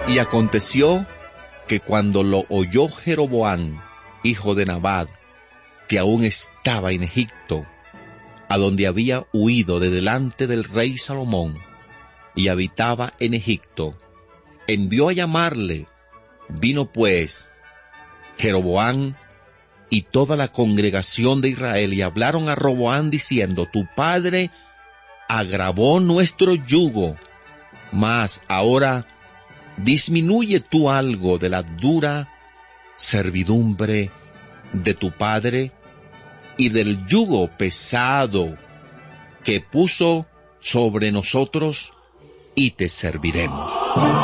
Y aconteció que cuando lo oyó Jeroboam, hijo de Nabat, que aún estaba en Egipto, a donde había huido de delante del rey Salomón, y habitaba en Egipto, envió a llamarle. Vino pues Jeroboam y toda la congregación de Israel, y hablaron a Roboam diciendo: tu padre agravó nuestro yugo, mas ahora disminuye tú algo de la dura servidumbre de tu padre y del yugo pesado que puso sobre nosotros, y te serviremos.